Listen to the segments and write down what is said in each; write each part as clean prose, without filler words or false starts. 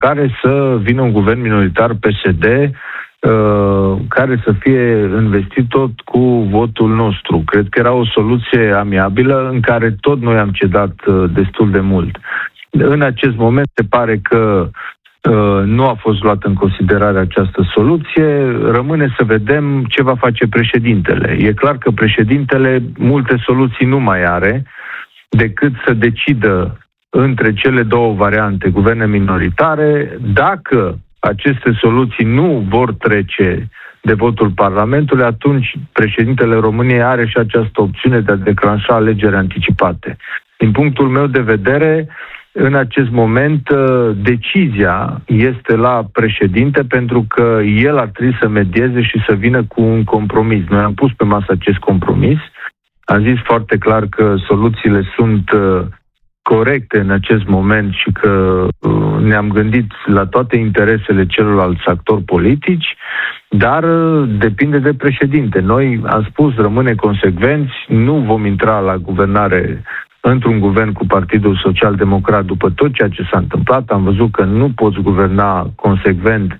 care să vină un guvern minoritar PSD care să fie investit tot cu votul nostru. Cred că era o soluție amiabilă în care tot noi am cedat destul de mult. În acest moment se pare că nu a fost luată în considerare această soluție. Rămâne să vedem ce va face președintele. E clar că președintele multe soluții nu mai are decât să decidă între cele două variante, guverne minoritare. Dacă aceste soluții nu vor trece de votul Parlamentului, atunci președintele României are și această opțiune de a declanșa alegeri anticipate. Din punctul meu de vedere, în acest moment, decizia este la președinte, pentru că el ar trebui să medieze și să vină cu un compromis. Noi am pus pe masă acest compromis. Am zis foarte clar că soluțiile sunt corecte în acest moment și că ne-am gândit la toate interesele celorlalți actori politici, dar depinde de președinte. Noi am spus, rămâne consecvenți, nu vom intra la guvernare într-un guvern cu Partidul Social-Democrat după tot ceea ce s-a întâmplat. Am văzut că nu poți guverna consecvent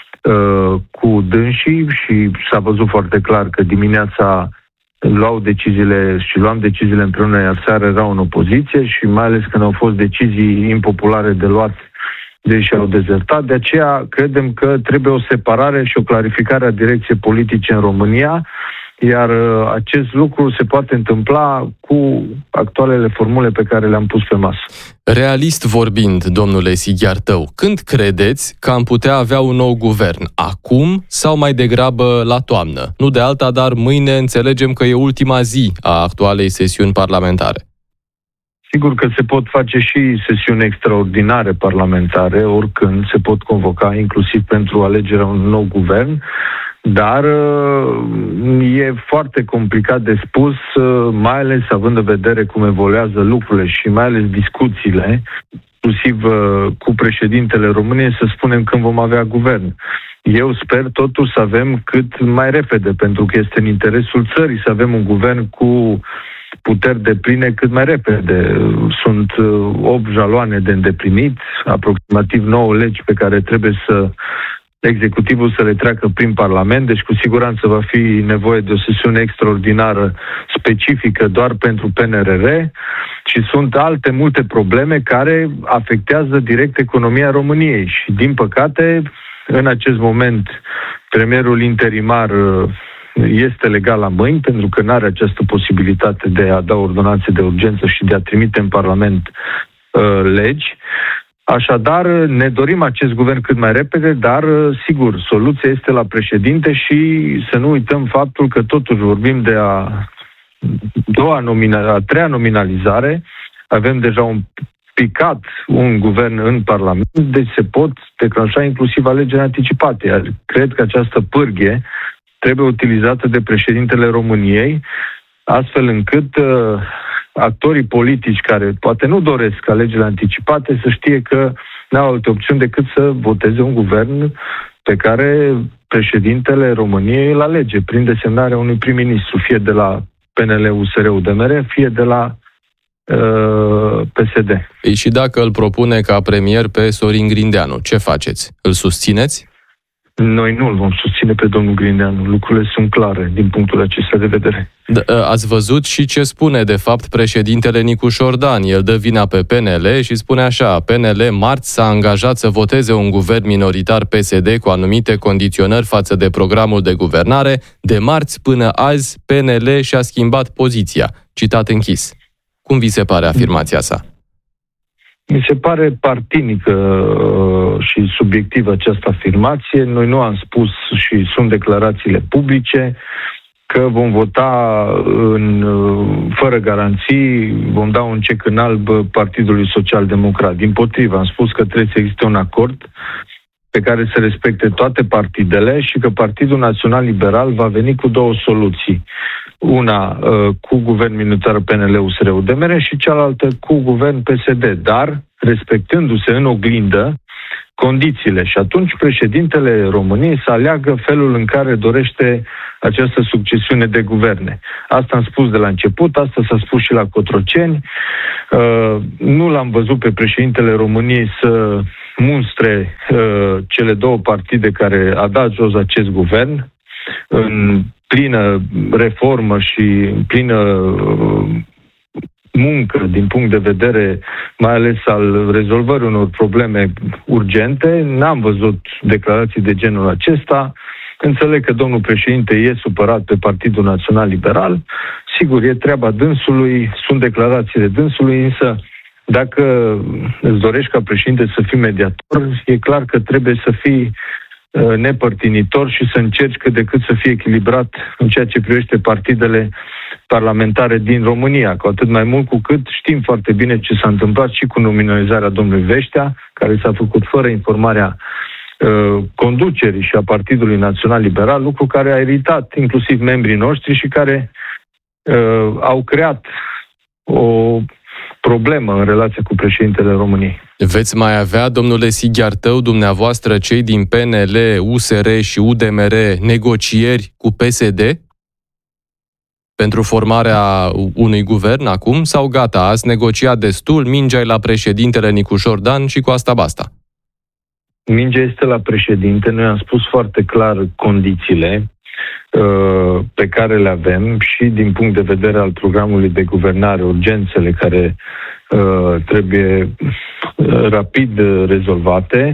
cu dânsii și s-a văzut foarte clar că dimineața luam deciziile împreună, iar seara erau în opoziție și mai ales când au fost decizii impopulare de luat, deși au dezertat. De aceea credem că trebuie o separare și o clarificare a direcției politice în România, iar acest lucru se poate întâmpla cu actualele formule pe care le-am pus pe masă. Realist vorbind, domnule Sighiartău, când credeți că am putea avea un nou guvern? Acum sau mai degrabă la toamnă? Nu de alta, dar mâine înțelegem că e ultima zi a actualei sesiuni parlamentare. Sigur că se pot face și sesiuni extraordinare parlamentare, oricând se pot convoca, inclusiv pentru alegerea unui nou guvern, dar e foarte complicat de spus, mai ales având în vedere cum evoluează lucrurile și mai ales discuțiile, inclusiv cu președintele României, să spunem când vom avea guvern. Eu sper totuși să avem cât mai repede, pentru că este în interesul țării să avem un guvern cu puteri depline cât mai repede. Sunt 8 jaloane de îndeplinit, aproximativ 9 legi pe care trebuie să executivul să le treacă prin Parlament, deci cu siguranță va fi nevoie de o sesiune extraordinară specifică doar pentru PNRR și sunt alte multe probleme care afectează direct economia României și, din păcate, în acest moment, premierul interimar este legat la mâini, pentru că nu are această posibilitate de a da ordonanțe de urgență și de a trimite în Parlament legi. Așadar, ne dorim acest guvern cât mai repede, dar, sigur, soluția este la președinte și să nu uităm faptul că totuși vorbim de a treia nominalizare. Avem deja picat un guvern în Parlament, deci se pot declanșa inclusiv alegeri anticipate. Iar cred că această pârghie trebuie utilizată de președintele României, astfel încât actorii politici care poate nu doresc alegerile anticipate să știe că n-au alte opțiuni decât să voteze un guvern pe care președintele României îl alege prin desemnarea unui prim-ministru, fie de la PNL, USR, UDMR, fie de la PSD. Și dacă îl propune ca premier pe Sorin Grindeanu, ce faceți? Îl susțineți? Noi nu îl vom susține pe domnul Grindeanu. Lucrurile sunt clare din punctul acesta de vedere. Ați văzut și ce spune, de fapt, președintele Nicu Șordan. El dă vina pe PNL și spune așa: PNL marți s-a angajat să voteze un guvern minoritar PSD cu anumite condiționări față de programul de guvernare. De marți până azi, PNL și-a schimbat poziția. Citat închis. Cum vi se pare afirmația sa? Mi se pare partinică și subiectivă această afirmație. Noi nu am spus, și sunt declarațiile publice, că vom vota fără garanții, vom da un cec în alb Partidului Social-Democrat. Dimpotrivă, am spus că trebuie să existe un acord pe care să respecte toate partidele și că Partidul Național Liberal va veni cu două soluții. Una cu guvern minoritar PNL-USR-UDMR și cealaltă cu guvern PSD, dar respectându-se în oglindă condițiile și atunci președintele României să aleagă felul în care dorește această succesiune de guverne. Asta am spus de la început, asta s-a spus și la Cotroceni. Nu l-am văzut pe președintele României să munstre cele două partide care a dat jos acest guvern în plină reformă și în plină muncă din punct de vedere mai ales al rezolvării unor probleme urgente. N-am văzut declarații de genul acesta. Înțeleg că domnul președinte e supărat pe Partidul Național Liberal. Sigur, e treaba dânsului, sunt declarațiile dânsului, însă dacă îți dorești ca președinte să fii mediator, e clar că trebuie să fii nepărtinitor și să încerci cât de cât să fie echilibrat în ceea ce privește partidele parlamentare din România, cu atât mai mult cu cât știm foarte bine ce s-a întâmplat și cu nominalizarea domnului Veștea, care s-a făcut fără informarea conducerii și a Partidului Național Liberal, lucru care a iritat inclusiv membrii noștri și care au creat o problemă în relație cu președintele României. Veți mai avea, domnule Sighiartău, dumneavoastră, cei din PNL, USR și UDMR, negocieri cu PSD pentru formarea unui guvern acum? Sau gata, ați negociat destul, mingea e la președintele Nicu Șordan și cu asta basta? Mingea este la președinte. Noi am spus foarte clar condițiile pe care le avem și din punct de vedere al programului de guvernare, urgențele care trebuie rapid rezolvate,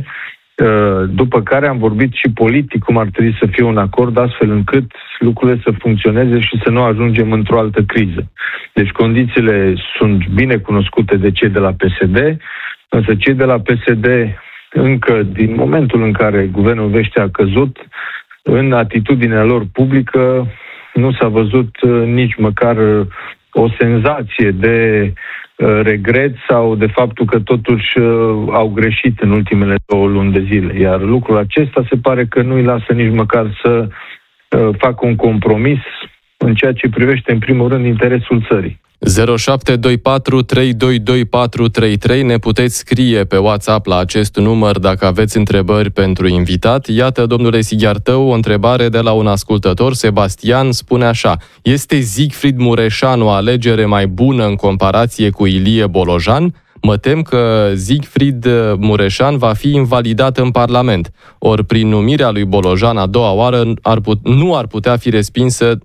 după care am vorbit și politic cum ar trebui să fie un acord astfel încât lucrurile să funcționeze și să nu ajungem într-o altă criză. Deci condițiile sunt bine cunoscute de cei de la PSD, însă cei de la PSD încă din momentul în care guvernul Veștea a căzut, în atitudinea lor publică nu s-a văzut nici măcar o senzație de regret sau de faptul că totuși au greșit în ultimele 2 luni de zile. Iar lucrul acesta se pare că nu îi lasă nici măcar să facă un compromis în ceea ce privește în primul rând interesul țării. 0724 322433. Ne puteți scrie pe WhatsApp la acest număr dacă aveți întrebări pentru invitat. Iată, domnule Sighiartău, o întrebare de la un ascultător. Sebastian spune așa: este Siegfried Mureșan o alegere mai bună în comparație cu Ilie Bolojan? Mă tem că Siegfried Mureșan va fi invalidat în Parlament. Ori prin numirea lui Bolojan a doua oară nu ar putea fi respinsă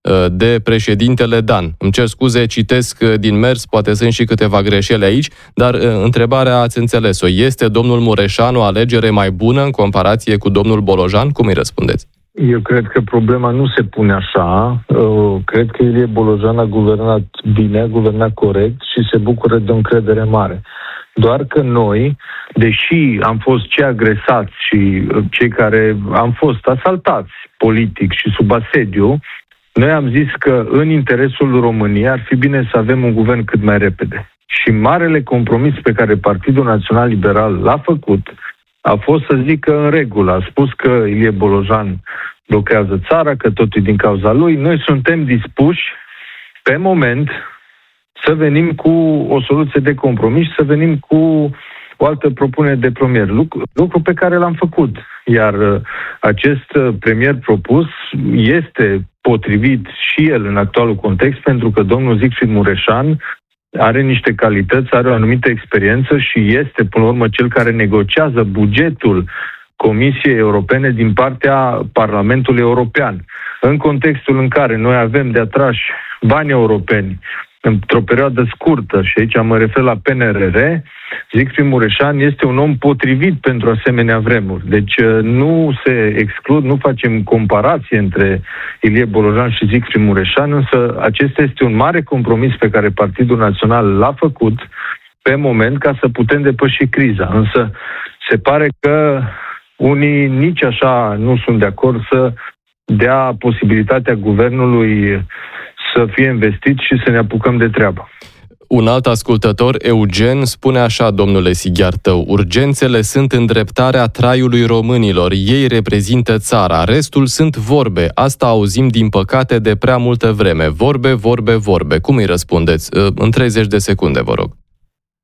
de președintele Dan. Îmi cer scuze, citesc din mers, poate sunt și câteva greșeli aici, dar întrebarea ați înțeles-o. Este domnul Mureșan o alegere mai bună în comparație cu domnul Bolojan? Cum îi răspundeți? Eu cred că problema nu se pune așa. Cred că Ilie Bolojan a guvernat bine, a guvernat corect și se bucură de o încredere mare. Doar că noi, deși am fost cei agresați și cei care am fost asaltați politic și sub asediu, noi am zis că în interesul României ar fi bine să avem un guvern cât mai repede. Și marele compromis pe care Partidul Național Liberal l-a făcut a fost să zică în regulă. A spus că Ilie Bolojan blochează țara, că totul e din cauza lui. Noi suntem dispuși, pe moment, să venim cu o soluție de compromis, să venim cu o altă propunere de premier. Lucru pe care l-am făcut. Iar acest premier propus este potrivit și el în actualul context, pentru că domnul Siegfried Mureșan are niște calități, are o anumită experiență și este, până la urmă, cel care negociază bugetul Comisiei Europene din partea Parlamentului European. În contextul în care noi avem de atrași bani europeni într-o perioadă scurtă, și aici mă refer la PNRR, Siegfried Mureșan este un om potrivit pentru asemenea vremuri. Deci nu se exclud, nu facem comparație între Ilie Bolojan și Siegfried Mureșan, însă acesta este un mare compromis pe care Partidul Național l-a făcut pe moment ca să putem depăși criza. Însă se pare că unii nici așa nu sunt de acord să dea posibilitatea guvernului să fie investit și să ne apucăm de treabă. Un alt ascultător, Eugen, spune așa, domnule Sighiartău: urgențele sunt îndreptarea traiului românilor, ei reprezintă țara, restul sunt vorbe, asta auzim din păcate de prea multă vreme, vorbe, vorbe, vorbe. Cum îi răspundeți? În 30 de secunde, vă rog.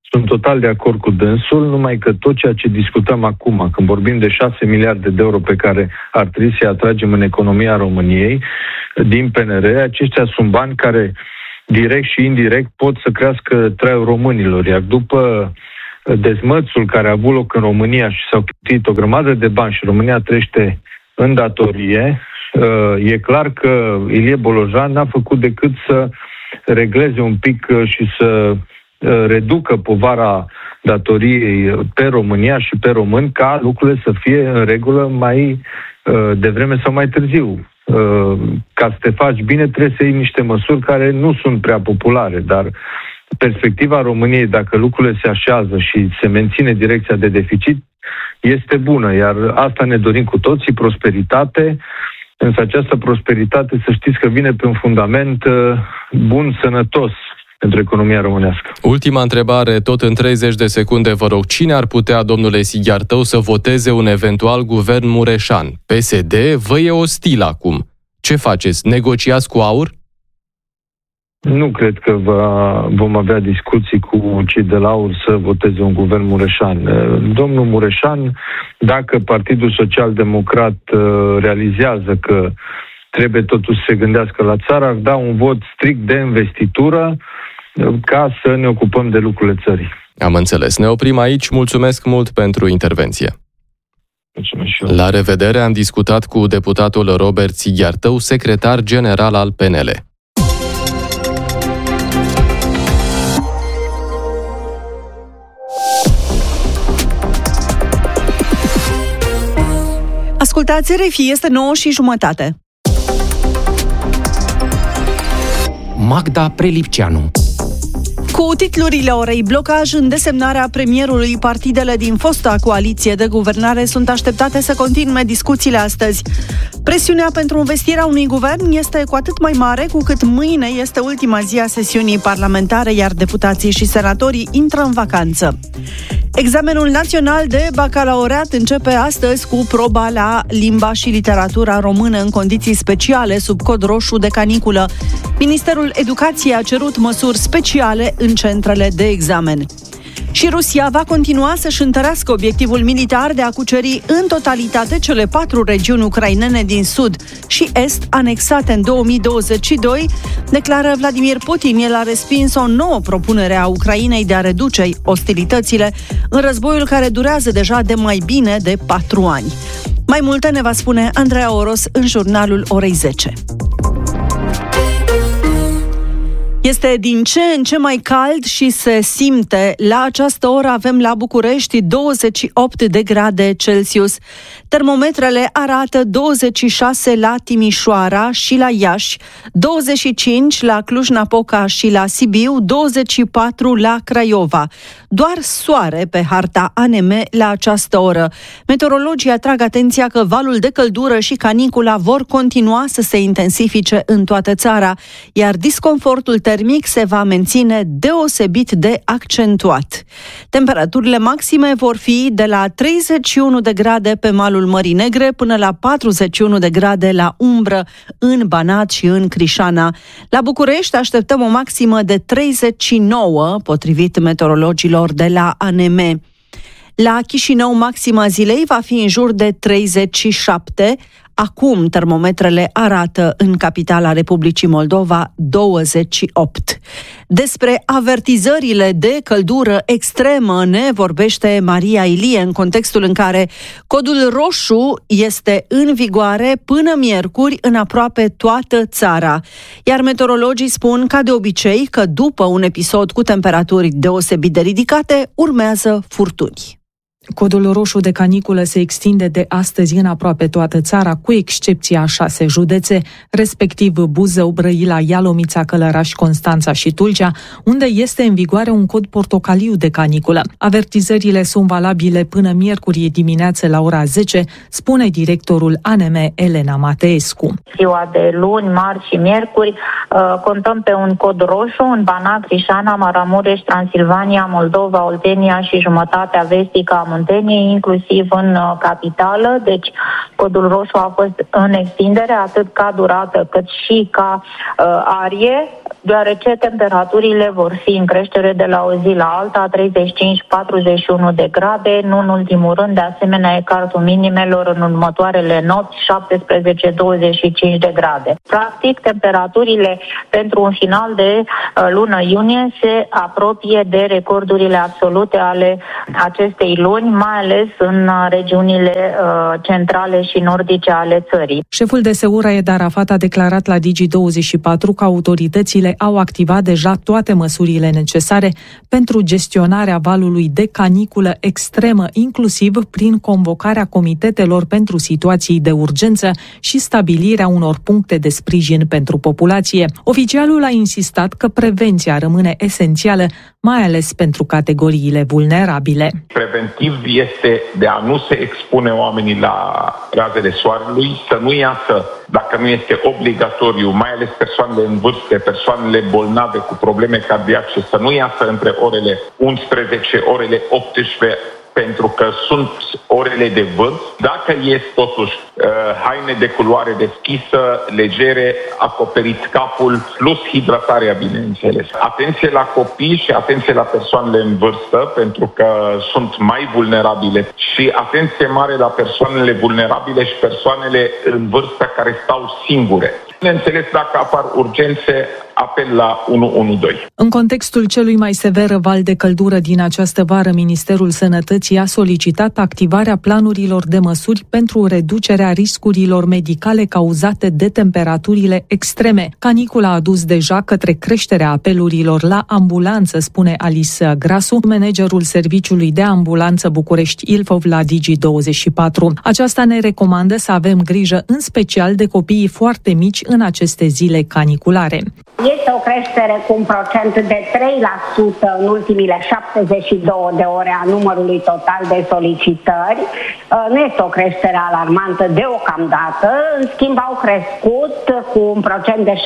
sunt total de acord cu dânsul, numai că tot ceea ce discutăm acum, când vorbim de 6 miliarde de euro pe care ar trebui să-i atragem în economia României, din PNR, aceștia sunt bani care, direct și indirect, pot să crească traiul românilor. Iar după dezmățul care a avut loc în România și s-au cheltuit o grămadă de bani și România trăiește în datorie, e clar că Ilie Bolojan n-a făcut decât să regleze un pic și să reducă povara datoriei pe România și pe români, ca lucrurile să fie în regulă mai devreme sau mai târziu. Ca să te faci bine, trebuie să iei niște măsuri care nu sunt prea populare, dar perspectiva României, dacă lucrurile se așează și se menține direcția de deficit, este bună, iar asta ne dorim cu toții, prosperitate, însă această prosperitate, să știți că vine pe un fundament bun, sănătos pentru economia românească. Ultima întrebare, tot în 30 de secunde, vă rog, cine ar putea, domnule Sighiartău, să voteze un eventual guvern Mureșan? PSD vă e ostil acum. Ce faceți? Negociați cu AUR? Nu cred că vom avea discuții cu cei de la AUR să voteze un guvern Mureșan. Domnul Mureșan, dacă Partidul Social-Democrat realizează că trebuie totuși să se gândească la țară, ar da un vot strict de investitură ca să ne ocupăm de lucrurile țării. Am înțeles. Ne oprim aici. Mulțumesc mult pentru intervenție. Mulțumesc și eu. La revedere, am discutat cu deputatul Robert Sighiartău, secretar general al PNL. Ascultați RFI, este 9:30. Magda Prelipceanu. Cu titlurile orei, blocaj în desemnarea premierului, partidele din fosta coaliție de guvernare sunt așteptate să continue discuțiile astăzi. Presiunea pentru învestirea unui guvern este cu atât mai mare cu cât mâine este ultima zi a sesiunii parlamentare, iar deputații și senatorii intră în vacanță. Examenul național de bacalaureat începe astăzi cu proba la limba și literatura română în condiții speciale sub cod roșu de caniculă. Ministerul Educației a cerut măsuri speciale în centrele de examen. Și Rusia va continua să-și întărească obiectivul militar de a cuceri în totalitate cele 4 regiuni ucrainene din sud și est anexate în 2022, declară Vladimir Putin. El a respins o nouă propunere a Ucrainei de a reduce ostilitățile în războiul care durează deja de mai bine de 4 ani. Mai multe ne va spune Andreea Oros în jurnalul orei 10. Este din ce în ce mai cald și se simte. La această oră avem la București 28 de grade Celsius. Termometrele arată 26 la Timișoara și la Iași, 25 la Cluj-Napoca și la Sibiu, 24 la Craiova. Doar soare pe harta ANM la această oră. Meteorologii atrag atenția că valul de căldură și canicula vor continua să se intensifice în toată țara, iar disconfortul termic se va menține deosebit de accentuat. Temperaturile maxime vor fi de la 31 de grade pe malul Mării Negre până la 41 de grade la umbră în Banat și în Crișana. La București așteptăm o maximă de 39, potrivit meteorologilor de la ANM. La Chișinău, maxima zilei va fi în jur de 37. Acum termometrele arată în capitala Republicii Moldova 28. Despre avertizările de căldură extremă ne vorbește Maria Ilie în contextul în care codul roșu este în vigoare până miercuri în aproape toată țara. Iar meteorologii spun, ca de obicei, că după un episod cu temperaturi deosebit de ridicate, urmează furtuni. Codul roșu de caniculă se extinde de astăzi în aproape toată țara, cu excepția a 6 județe, respectiv Buzău, Brăila, Ialomița, Călăraș, Constanța și Tulcea, unde este în vigoare un cod portocaliu de caniculă. Avertizările sunt valabile până miercuri dimineață la ora 10, spune directorul ANM Elena Mateescu. Ziua de luni, marți și miercuri contăm pe un cod roșu în Banat, Crișana, Maramureș, Transilvania, Moldova, Oltenia și jumătatea vestică a Munteniei, inclusiv în capitală. Deci codul roșu a fost în extindere atât ca durată cât și ca arie. deoarece temperaturile vor fi în creștere de la o zi la alta, 35-41 de grade, nu în ultimul rând, de asemenea ecartul minimelor în următoarele nopți, 17-25 de grade. Practic, temperaturile pentru un final de lună iunie se apropie de recordurile absolute ale acestei luni, mai ales în regiunile centrale și nordice ale țării. Șeful DSU Raed Arafat a declarat la Digi24 că autoritățile au activat deja toate măsurile necesare pentru gestionarea valului de caniculă extremă, inclusiv prin convocarea comitetelor pentru situații de urgență și stabilirea unor puncte de sprijin pentru populație. Oficialul a insistat că prevenția rămâne esențială, mai ales pentru categoriile vulnerabile. Preventiv este de a nu se expune oamenii la razele soarelui, să nu iasă, dacă nu este obligatoriu, mai ales persoanele în vârstă, persoanele bolnave cu probleme cardiace, să nu iasă între orele 11, orele 18, pentru că sunt orele de vânt. Dacă ies totuși haine de culoare deschisă, legere, acoperit capul, plus hidratarea, bineînțeles. Atenție la copii și atenție la persoanele în vârstă, pentru că sunt mai vulnerabile, și atenție mare la persoanele vulnerabile și persoanele în vârstă care stau singure. Bineînțeles, dacă apar urgențe, apel la 112. În contextul celui mai sever val de căldură din această vară, Ministerul Sănătății a solicitat activarea planurilor de măsuri pentru reducerea riscurilor medicale cauzate de temperaturile extreme. Canicula a dus deja către creșterea apelurilor la ambulanță, spune Alice Grasu, managerul Serviciului de Ambulanță București-Ilfov la Digi24. Aceasta ne recomandă să avem grijă în special de copiii foarte mici în aceste zile caniculare. Este o creștere cu un procent de 3% în ultimile 72 de ore a numărului total de solicitări. Nu este o creștere alarmantă deocamdată, în schimb au crescut cu un procent de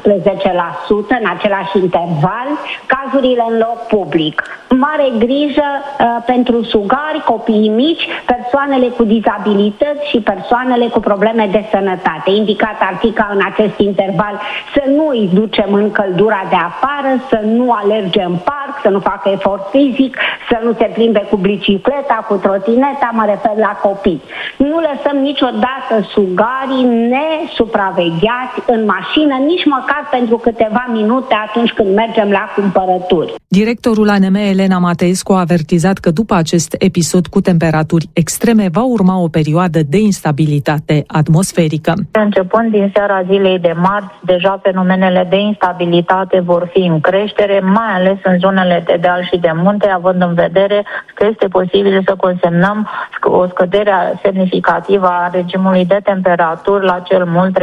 17% în același interval cazurile în loc public. Mare grijă pentru sugari, copiii mici, persoanele cu dizabilități și persoanele cu probleme de sănătate. Indicat ar fi ca în acest interval să nu îi ducem în căldura de afară, să nu alerge în parc, să nu facă efort fizic, să nu se plimbe cu bicicleta, cu trotineta, mă refer la copii. Nu lăsăm niciodată sugarii nesupravegheați în mașină, nici măcar pentru câteva minute atunci când mergem la cumpărături. Directorul ANM Elena Mateescu a avertizat că după acest episod cu temperaturi extreme va urma o perioadă de instabilitate atmosferică. Începând din seara zilei de marți, deja fenomenele de instabilitate vor fi în creștere, mai ales în zonele de deal și de munte, având în vedere că este posibil să consemnăm o scădere semnificativă a regimului de temperaturi la cel mult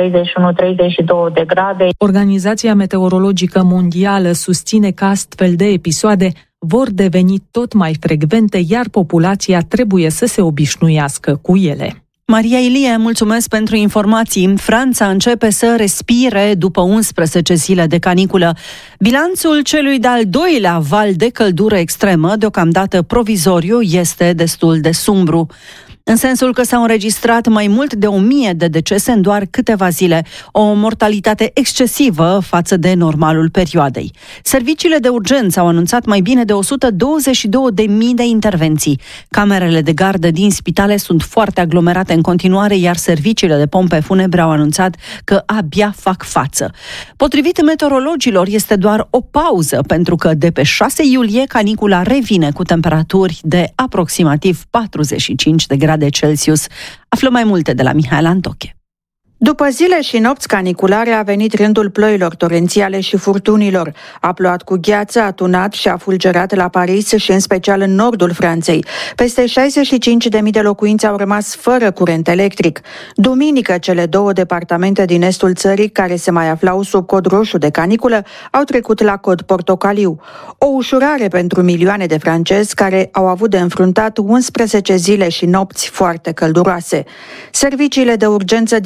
31-32 de grade. Organizația Meteorologică Mondială susține că astfel de episoade vor deveni tot mai frecvente, iar populația trebuie să se obișnuiască cu ele. Maria Ilie, mulțumesc pentru informații. Franța începe să respire după 11 zile de caniculă. Bilanțul celui de-al doilea val de căldură extremă, deocamdată provizoriu, este destul de sumbru. În sensul că s-au înregistrat mai mult de 1000 de decese în doar câteva zile, o mortalitate excesivă față de normalul perioadei. Serviciile de urgență au anunțat mai bine de 122.000 de intervenții. Camerele de gardă din spitale sunt foarte aglomerate în continuare, iar serviciile de pompe funebre au anunțat că abia fac față. Potrivit meteorologilor, este doar o pauză, pentru că de pe 6 iulie canicula revine cu temperaturi de aproximativ 45 de grade Celsius. Aflăm mai multe de la Mihaela Antoche. După zile și nopți caniculare a venit rândul ploilor torențiale și furtunilor. A plouat cu gheață, a tunat și a fulgerat la Paris și în special în nordul Franței. Peste 65.000 de locuințe au rămas fără curent electric. Duminică, cele două departamente din estul țării, care se mai aflau sub cod roșu de caniculă, au trecut la cod portocaliu. O ușurare pentru milioane de francezi care au avut de înfruntat 11 zile și nopți foarte călduroase. Serviciile de urgență din spital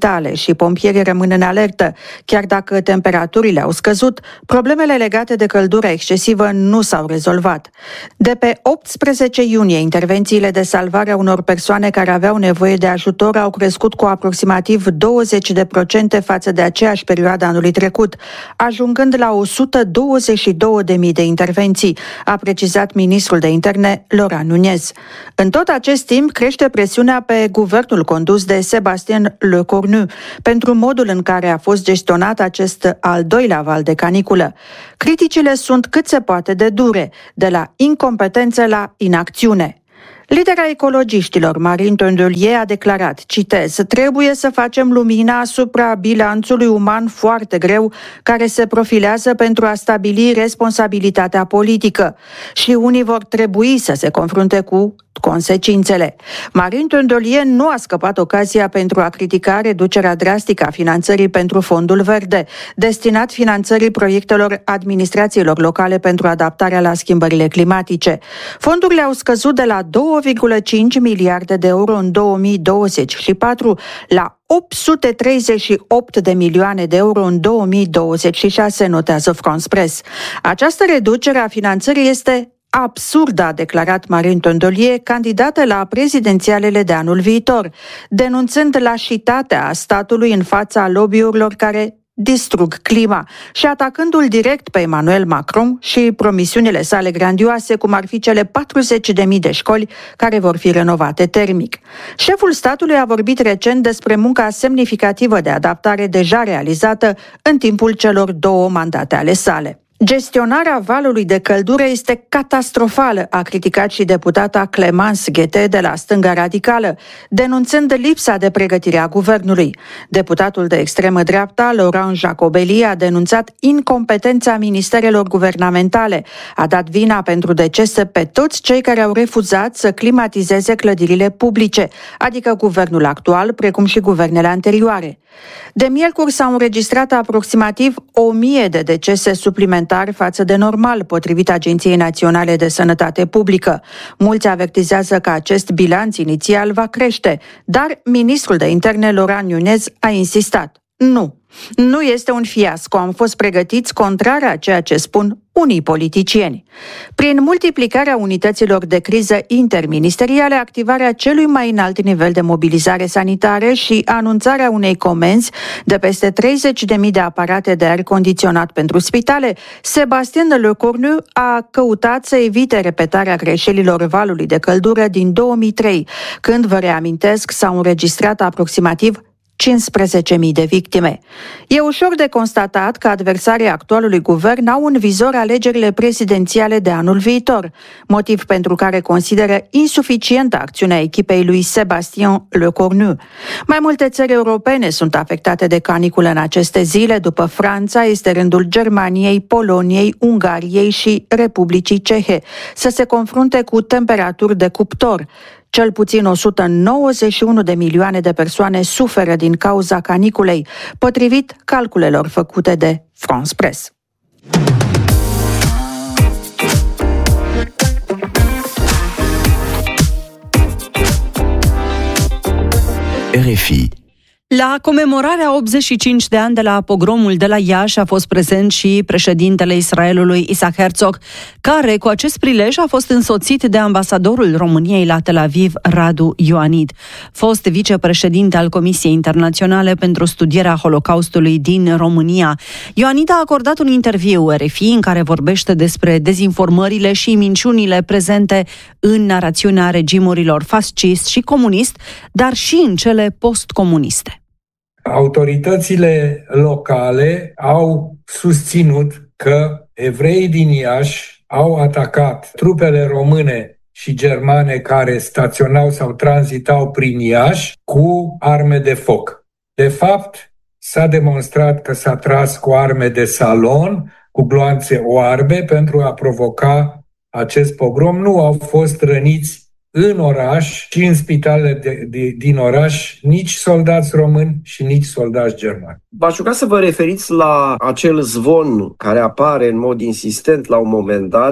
spitale și pompierii rămân în alertă. Chiar dacă temperaturile au scăzut, problemele legate de căldura excesivă nu s-au rezolvat. De pe 18 iunie, intervențiile de salvare a unor persoane care aveau nevoie de ajutor au crescut cu aproximativ 20% față de aceeași perioadă anului trecut, ajungând la 122.000 de intervenții, a precizat ministrul de interne Laurent Nunez. În tot acest timp crește presiunea pe guvernul condus de Sébastien Lecornu pentru modul în care a fost gestionat acest al doilea val de caniculă. Criticile sunt cât se poate de dure, de la incompetență la inacțiune. Lidera ecologiștilor, Marine Tondelier, a declarat, citez, trebuie să facem lumina asupra bilanțului uman foarte greu care se profilează pentru a stabili responsabilitatea politică și unii vor trebui să se confrunte cu consecințele. Marine Tondelier nu a scăpat ocazia pentru a critica reducerea drastică a finanțării pentru Fondul Verde, destinat finanțării proiectelor administrațiilor locale pentru adaptarea la schimbările climatice. Fondurile au scăzut de la 2,5 miliarde de euro în 2024 la 838 de milioane de euro în 2026, notează France Press. Această reducere a finanțării este absurdă, a declarat Marine Tondelier, candidată la prezidențialele de anul viitor, denunțând lașitatea statului în fața lobby-urilor care distrug clima și atacându-l direct pe Emmanuel Macron și promisiunile sale grandioase, cum ar fi cele 40.000 de școli care vor fi renovate termic. Șeful statului a vorbit recent despre munca semnificativă de adaptare deja realizată în timpul celor 2 mandate ale sale. Gestionarea valului de căldură este catastrofală, a criticat și deputata Clémence Guettet de la stânga radicală, denunțând lipsa de pregătire a guvernului. Deputatul de extremă dreapta, Laurent Jacobelli, a denunțat incompetența ministerelor guvernamentale. A dat vina pentru decese pe toți cei care au refuzat să climatizeze clădirile publice, adică guvernul actual, precum și guvernele anterioare. De miercuri s-au înregistrat aproximativ 1000 de decese suplimentari față de normal, potrivit Agenției Naționale de Sănătate Publică. Mulți avertizează că acest bilanț inițial va crește, dar ministrul de interne Laurent Nunez a insistat. Nu este un fiasco, am fost pregătiți contrar a ceea ce spun unii politicieni. Prin multiplicarea unităților de criză interministeriale, activarea celui mai înalt nivel de mobilizare sanitară și anunțarea unei comenzi de peste 30.000 de aparate de aer condiționat pentru spitale, Sébastien Lecornu a căutat să evite repetarea greșelilor valului de căldură din 2003, când, vă reamintesc, s-au înregistrat aproximativ 15.000 de victime. E ușor de constatat că adversarii actualului guvern au în vizor alegerile prezidențiale de anul viitor, motiv pentru care consideră insuficientă acțiunea echipei lui Sébastien Lecornu. Mai multe țări europene sunt afectate de caniculă în aceste zile. După Franța, este rândul Germaniei, Poloniei, Ungariei și Republicii Cehe să se confrunte cu temperaturi de cuptor. Cel puțin 191 de milioane de persoane suferă din cauza caniculei, potrivit calculelor făcute de France Press. RFI. La comemorarea 85 de ani de la pogromul de la Iași a fost prezent și președintele Israelului Isaac Herzog, care cu acest prilej a fost însoțit de ambasadorul României la Tel Aviv, Radu Ioanid, fost vicepreședinte al Comisiei Internaționale pentru studierea Holocaustului din România. Ioanid a acordat un interviu RFI în care vorbește despre dezinformările și minciunile prezente în narațiunea regimurilor fascist și comunist, dar și în cele postcomuniste. Autoritățile locale au susținut că evreii din Iași au atacat trupele române și germane care staționau sau tranzitau prin Iași cu arme de foc. De fapt, s-a demonstrat că s-a tras cu arme de salon, cu gloanțe oarbe pentru a provoca acest pogrom. Nu au fost răniți în oraș și în spitalele din oraș nici soldați români și nici soldați germani. V-aș ruga să vă referiți la acel zvon care apare în mod insistent la un moment dat,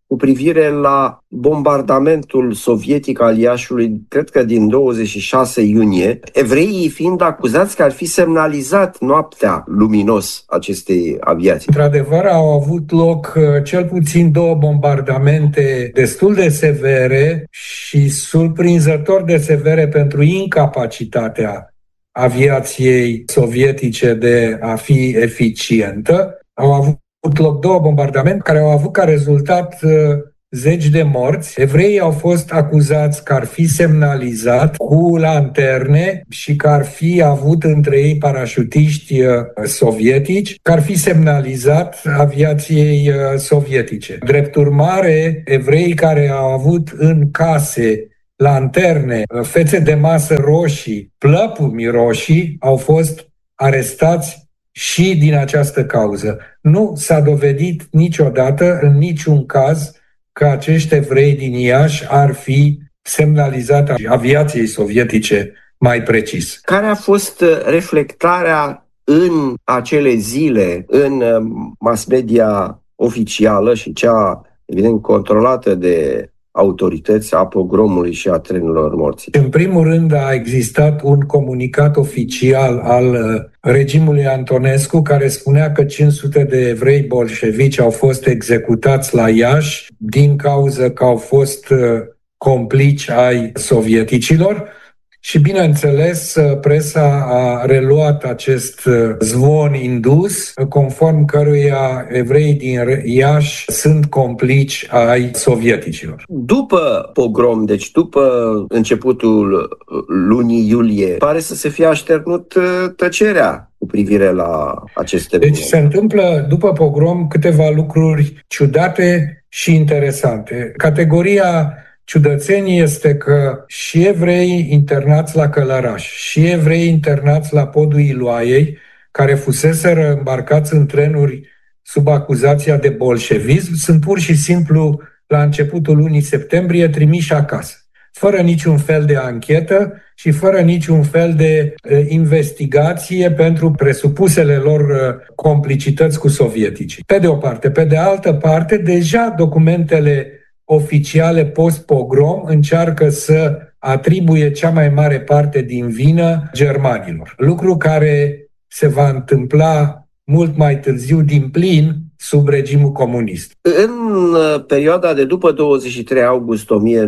cu privire la bombardamentul sovietic al Iașului, cred că din 26 iunie, evreii fiind acuzați că ar fi semnalizat noaptea luminos acestei aviații. Într-adevăr, au avut loc cel puțin 2 bombardamente destul de severe și surprinzător de severe pentru incapacitatea aviației sovietice de a fi eficientă. Au avut loc 2 bombardamente care au avut ca rezultat zeci de morți. Evreii au fost acuzați că ar fi semnalizat cu lanterne și că ar fi avut între ei parașutiști sovietici, că ar fi semnalizat aviației sovietice. Drept urmare, evreii care au avut în case lanterne, fețe de masă roșii, plăpumi roșii, au fost arestați și din această cauză. Nu s-a dovedit niciodată, în niciun caz, că acești evrei din Iași ar fi semnalizat aviației sovietice mai precis. Care a fost reflectarea în acele zile în mass media oficială și cea, evident, controlată de autorități a pogromului și a trenilor morții? În primul rând a existat un comunicat oficial al regimului Antonescu care spunea că 500 de evrei bolșevici au fost executați la Iași din cauza că au fost complici ai sovieticilor. Și, bineînțeles, presa a reluat acest zvon indus, conform căruia evreii din Iași sunt complici ai sovieticilor. După pogrom, deci după începutul lunii iulie, pare să se fie așternut tăcerea cu privire la aceste Deci se întâmplă după pogrom câteva lucruri ciudate și interesante. Categoria ciudățenie este că și evrei internați la Călăraș, și evrei internați la podul Iloaiei, care fuseseră îmbarcați în trenuri sub acuzația de bolșevism, sunt pur și simplu, la începutul lunii septembrie, trimiși acasă, fără niciun fel de anchetă și fără niciun fel de investigație pentru presupusele lor complicități cu sovieticii. Pe de o parte. Pe de altă parte, deja documentele oficiale post-pogrom încearcă să atribuie cea mai mare parte din vină germanilor. Lucru care se va întâmpla mult mai târziu din plin sub regimul comunist. În perioada de după 23 august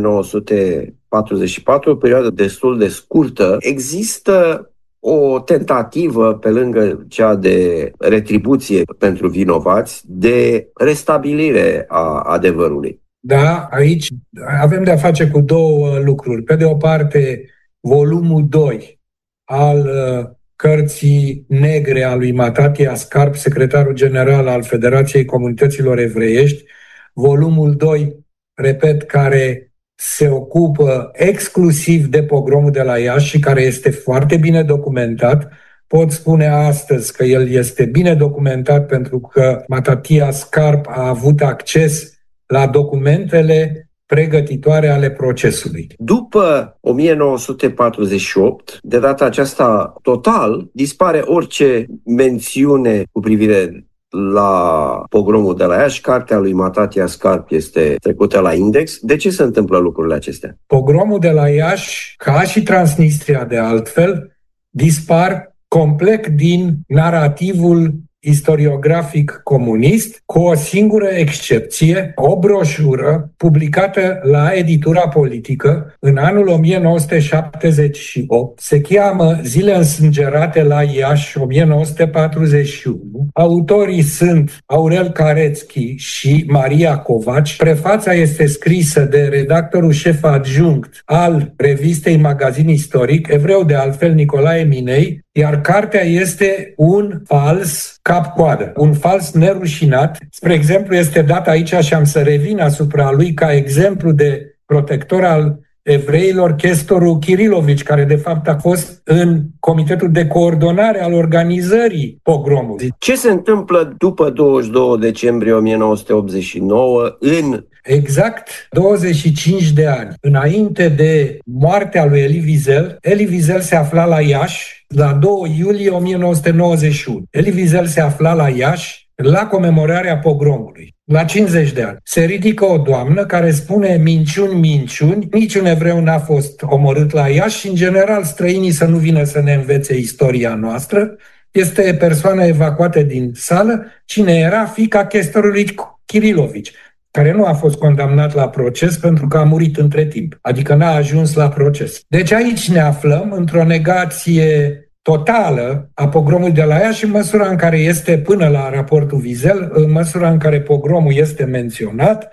1944, o perioadă destul de scurtă, există o tentativă, pe lângă cea de retribuție pentru vinovați, de restabilire a adevărului. Da, aici avem de-a face cu 2 lucruri. Pe de o parte, volumul 2 al cărții negre a lui Matatia Scarp, secretarul general al Federației Comunităților Evreiești, volumul 2, repet, care se ocupă exclusiv de pogromul de la Iași și care este foarte bine documentat. Pot spune astăzi că el este bine documentat pentru că Matatia Scarp a avut acces la documentele pregătitoare ale procesului. După 1948, de data aceasta total, dispare orice mențiune cu privire la pogromul de la Iași. Cartea lui Matatia Scarp este trecută la index. De ce se întâmplă lucrurile acestea? Pogromul de la Iași, ca și Transnistria de altfel, dispar complet din narativul istoriografic comunist, cu o singură excepție, o broșură publicată la Editura Politică în anul 1978, se cheamă Zile însângerate la Iași 1941. Autorii sunt Aurel Carețchi și Maria Covaci. Prefața este scrisă de redactorul șef adjunct al revistei Magazin Istoric, evreu de altfel Nicolae Minei, iar cartea este un fals cap-coadă, un fals nerușinat. Spre exemplu, este dat aici și am să revin asupra lui ca exemplu de protector al evreilor, chestorul Kirilovici, care de fapt a fost în comitetul de coordonare al organizării pogromului. Ce se întâmplă după 22 decembrie 1989 în... Exact 25 de ani înainte de moartea lui Elie Wiesel, Elie Wiesel se afla la Iași la 2 iulie 1991. Elie Wiesel se afla la Iași la comemorarea pogromului. la 50 de ani. Se ridică o doamnă care spune minciuni, niciun evreu n-a fost omorât la Iași și, în general, străinii să nu vină să ne învețe istoria noastră. Este persoana evacuată din sală. Cine era? Fiica chestorului Chirilovici, care nu a fost condamnat la proces pentru că a murit între timp, adică n-a ajuns la proces. Deci aici ne aflăm într-o negație totală a pogromului de la Iași în măsura în care este, până la raportul Wiesel, în măsura în care pogromul este menționat,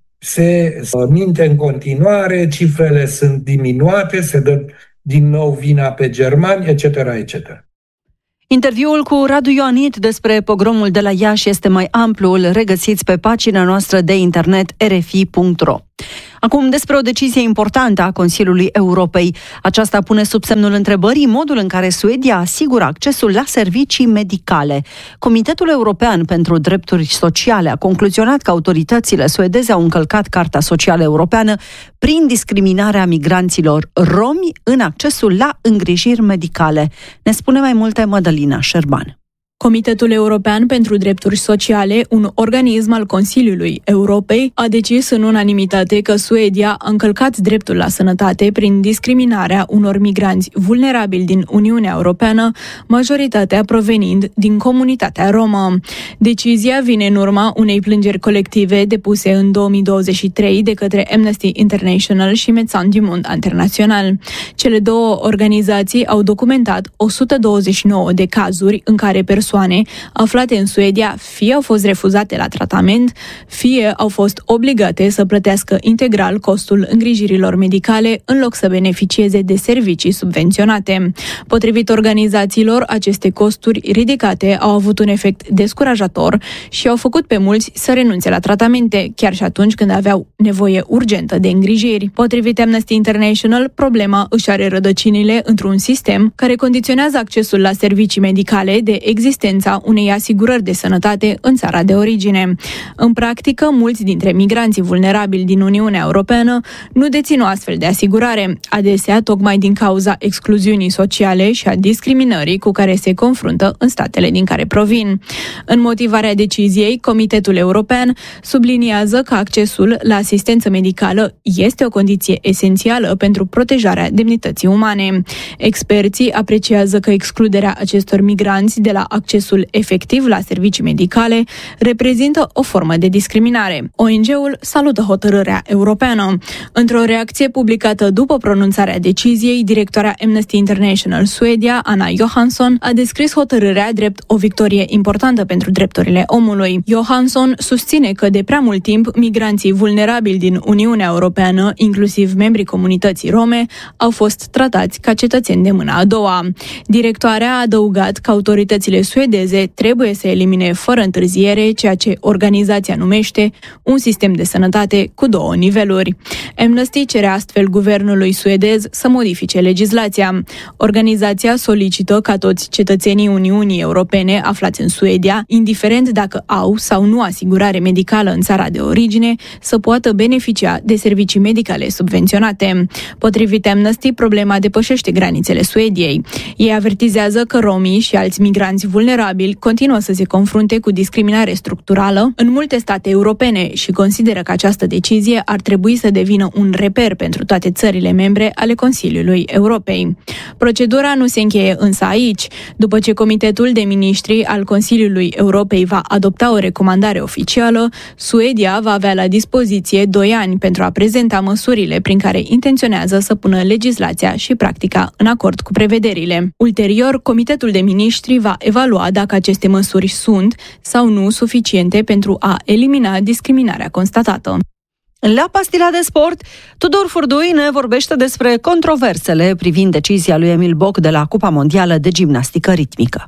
se minte în continuare, cifrele sunt diminuate, se dă din nou vina pe germani, etc., etc. Interviul cu Radu Ioanit despre pogromul de la Iași este mai amplu, îl regăsiți pe pagina noastră de internet rfi.ro. Acum despre o decizie importantă a Consiliului Europei. Aceasta pune sub semnul întrebării modul în care Suedia asigură accesul la servicii medicale. Comitetul European pentru Drepturi Sociale a concluzionat că autoritățile suedeze au încălcat Carta Socială Europeană prin discriminarea migranților romi în accesul la îngrijiri medicale. Ne spune mai multe Mădălina Șerban. Comitetul European pentru Drepturi Sociale, un organism al Consiliului Europei, a decis în unanimitate că Suedia a încălcat dreptul la sănătate prin discriminarea unor migranți vulnerabili din Uniunea Europeană, majoritatea provenind din comunitatea romă. Decizia vine în urma unei plângeri colective depuse în 2023 de către Amnesty International și Médecins du Monde International. Cele două organizații au documentat 129 de cazuri în care persoane aflate în Suedia fie au fost refuzate la tratament, fie au fost obligate să plătească integral costul îngrijirilor medicale în loc să beneficieze de servicii subvenționate. Potrivit organizațiilor, aceste costuri ridicate au avut un efect descurajator și au făcut pe mulți să renunțe la tratamente, chiar și atunci când aveau nevoie urgentă de îngrijiri. Potrivit Amnesty International, problema își are rădăcinile într-un sistem care condiționează accesul la servicii medicale de existența unei asigurări de sănătate în țara de origine. În practică, mulți dintre migranții vulnerabili din Uniunea Europeană nu dețin o astfel de asigurare, adesea tocmai din cauza excluziunii sociale și a discriminării cu care se confruntă în statele din care provin. În motivarea deciziei, Comitetul European subliniază că accesul la asistență medicală este o condiție esențială pentru protejarea demnității umane. Experții apreciază că excluderea acestor migranți de la accesul efectiv la servicii medicale reprezintă o formă de discriminare. ONG-ul salută hotărârea europeană. Într-o reacție publicată după pronunțarea deciziei, directoarea Amnesty International Suedia, Anna Johansson, a descris hotărârea drept o victorie importantă pentru drepturile omului. Johansson susține că de prea mult timp migranții vulnerabili din Uniunea Europeană, inclusiv membrii comunității rome, au fost tratați ca cetățeni de mâna a doua. Directoarea a adăugat că autoritățile suedeze trebuie să elimine fără întârziere ceea ce organizația numește un sistem de sănătate cu două niveluri. Amnesty cere astfel guvernului suedez să modifice legislația. Organizația solicită ca toți cetățenii Uniunii Europene aflați în Suedia, indiferent dacă au sau nu asigurare medicală în țara de origine, să poată beneficia de servicii medicale subvenționate. Potrivit Amnesty, problema depășește granițele Suediei. Ei avertizează că romii și alți migranți vulnerabili continuă să se confrunte cu discriminare structurală în multe state europene și consideră că această decizie ar trebui să devină un reper pentru toate țările membre ale Consiliului Europei. Procedura nu se încheie însă aici. După ce Comitetul de Ministri al Consiliului Europei va adopta o recomandare oficială, Suedia va avea la dispoziție 2 ani pentru a prezenta măsurile prin care intenționează să pună legislația și practica în acord cu prevederile. Ulterior, Comitetul de Ministri va evalua dacă aceste măsuri sunt sau nu suficiente pentru a elimina discriminarea constatată. La Pastila de Sport, Tudor Furdui ne vorbește despre controversele privind decizia lui Emil Boc de la Cupa Mondială de Gimnastică Ritmică.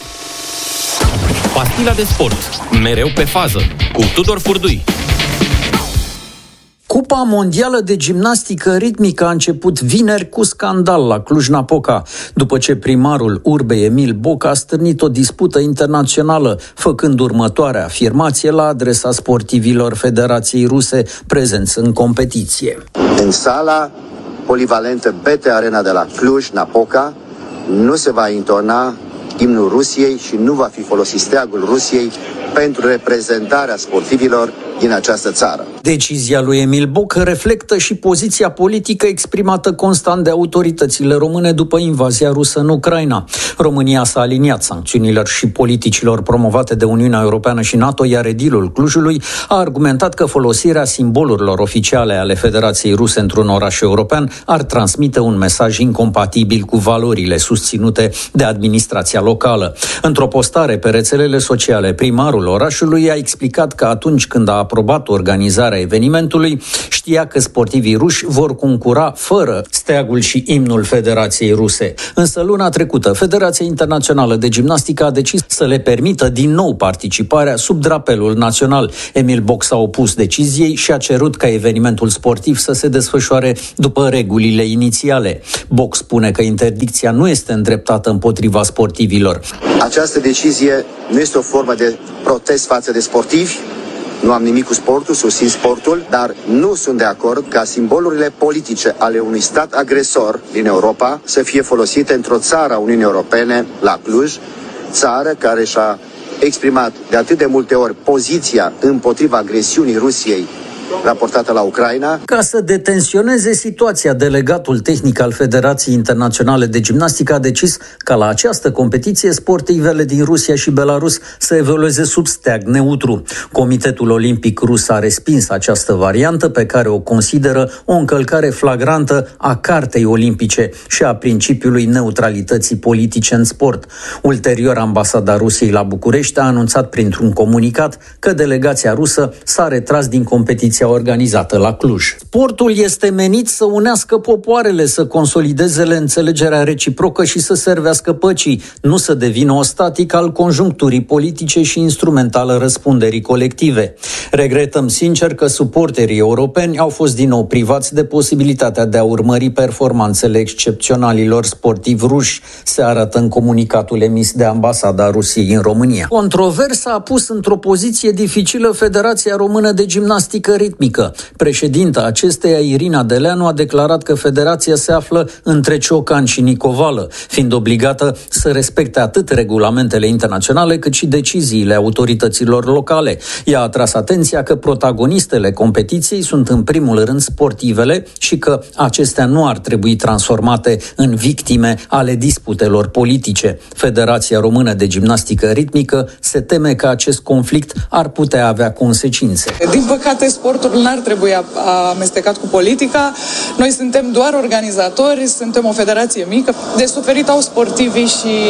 Pastila de Sport, mereu pe fază, cu Tudor Furdui. Cupa Mondială de Gimnastică Ritmică a început vineri cu scandal la Cluj-Napoca, după ce primarul urbei Emil Boc a stârnit o dispută internațională, făcând următoarea afirmație la adresa sportivilor Federației Ruse prezenți în competiție. În sala polivalentă BT Arena de la Cluj-Napoca nu se va intona imnul Rusiei și nu va fi folosit steagul Rusiei pentru reprezentarea sportivilor din această țară. Decizia lui Emil Boc reflectă și poziția politică exprimată constant de autoritățile române după invazia rusă în Ucraina. România s-a aliniat sancțiunilor și politicilor promovate de Uniunea Europeană și NATO, iar edilul Clujului a argumentat că folosirea simbolurilor oficiale ale Federației Ruse într-un oraș european ar transmite un mesaj incompatibil cu valorile susținute de administrația locală. Într-o postare pe rețelele sociale, primarul orașului a explicat că atunci când a aprobat organizarea evenimentului, știa că sportivii ruși vor concura fără steagul și imnul Federației Ruse. Însă luna trecută, Federația Internațională de Gimnastică a decis să le permită din nou participarea sub drapelul național. Emil Boc s-a opus deciziei și a cerut ca evenimentul sportiv să se desfășoare după regulile inițiale. Boc spune că interdicția nu este îndreptată împotriva sportivilor. Această decizie nu este o formă de protest față de sportivi. Nu am nimic cu sportul, susțin sportul, dar nu sunt de acord ca simbolurile politice ale unui stat agresor din Europa să fie folosite într-o țară a Uniunii Europene, la Cluj, țară care și-a exprimat de atât de multe ori poziția împotriva agresiunii Rusiei raportată la Ucraina. Ca să detensioneze situația, delegatul tehnic al Federației Internaționale de Gimnastică a decis ca la această competiție sportivele din Rusia și Belarus să evolueze sub steag neutru. Comitetul Olimpic Rus a respins această variantă, pe care o consideră o încălcare flagrantă a Cartei Olimpice și a principiului neutralității politice în sport. Ulterior, ambasada Rusiei la București a anunțat printr-un comunicat că delegația rusă s-a retras din competiția organizată la Cluj. Sportul este menit să unească popoarele, să consolideze înțelegerea reciprocă și să servească păcii, nu să devină o statică al conjuncturii politice și instrument al răspunderii colective. Regretăm sincer că suporterii europeni au fost din nou privați de posibilitatea de a urmări performanțele excepționalilor sportivi ruși, se arată în comunicatul emis de ambasada Rusiei în România. Controversa a pus într-o poziție dificilă Federația Română de Gimnastică Ritmică. Președinta acesteia, Irina Deleanu, a declarat că federația se află între ciocan și nicovală, fiind obligată să respecte atât regulamentele internaționale cât și deciziile autorităților locale. Ea a tras atenția că protagonistele competiției sunt în primul rând sportivele și că acestea nu ar trebui transformate în victime ale disputelor politice. Federația Română de Gimnastică Ritmică se teme că acest conflict ar putea avea consecințe. Din păcate, sportul n-ar trebui amestecat cu politica. Noi suntem doar organizatori, suntem o federație mică. De suferit au sportivii